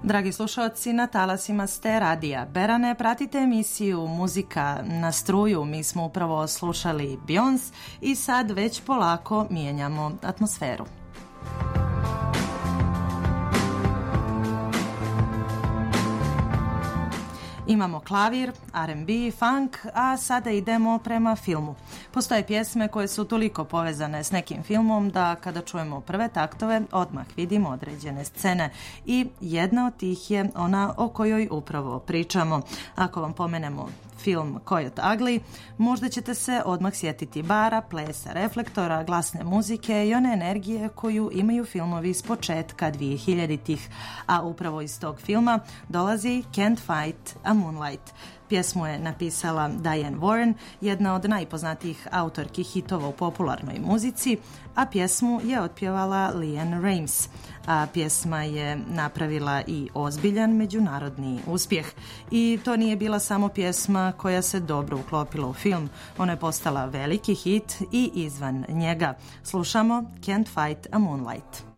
Dragi slušalci, na talasima ste Radija Berane. Pratite emisiju Muzika na struju. Mi smo upravo slušali Beyoncé i sad već polako mijenjamo atmosferu. Imamo klavir, R&B, funk, a sada idemo prema filmu. Postoje pjesme koje su toliko povezane s nekim filmom da kada čujemo prve taktove odmah vidimo određene scene i jedna od tih je ona o kojoj upravo pričamo. Ako vam pomenemo film Coyote Ugly, možda ćete se odmah sjetiti bara, plesa, reflektora, glasne muzike i one energije koju imaju filmovi s početka 2000-ih, a upravo iz tog filma dolazi Can't Fight a Moonlight. Pjesmu je napisala Diane Warren, jedna od najpoznatijih autorki hitova u popularnoj muzici, a pjesmu je otpjevala LeAnn Rimes. A pjesma je napravila i ozbiljan međunarodni uspjeh. I to nije bila samo pjesma koja se dobro uklopila u film. Ona je postala veliki hit i izvan njega. Slušamo Can't Fight a Moonlight.